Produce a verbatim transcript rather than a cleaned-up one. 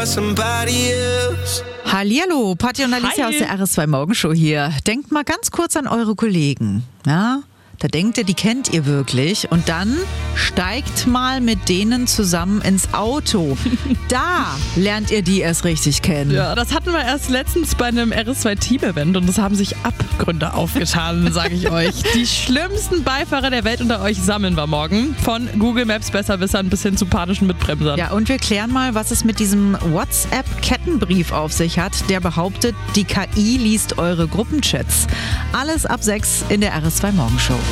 somebody else. Hallihallo, Patti und Alicia Hi. aus der R S zwei Morgenshow hier. Denkt mal ganz kurz an eure Kollegen. Ja? Da denkt ihr, die kennt ihr wirklich. Und dann steigt mal mit denen zusammen ins Auto. Da lernt ihr die erst richtig kennen. Ja, das hatten wir erst letztens bei einem R S zwei Team-Event und es haben sich Abgründe aufgetan, sage ich euch. Die schlimmsten Beifahrer der Welt unter euch sammeln wir morgen. Von Google Maps Besserwissern bis hin zu panischen Mitbremsern. Ja, und wir klären mal, was es mit diesem WhatsApp-Kettenbrief auf sich hat, der behauptet, die K I liest eure Gruppenchats. Alles ab sechs in der R S zwei Morgenshow.